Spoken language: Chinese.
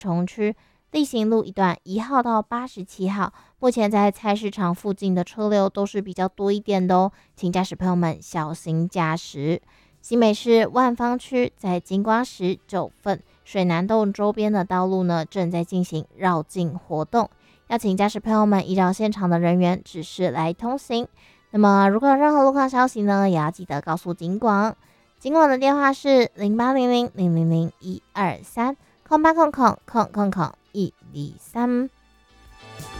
重区力行路一段1号到87号，目前在菜市场附近的车流都是比较多一点的哦，请驾驶朋友们小心驾驶。新北市万方区在金光石、九份、水南洞周边的道路呢，正在进行绕境活动，要请驾驶朋友们依照现场的人员指示来通行。那么如果有任何路况消息呢，也要记得告诉警广。警广的电话是0800000123，0800000123。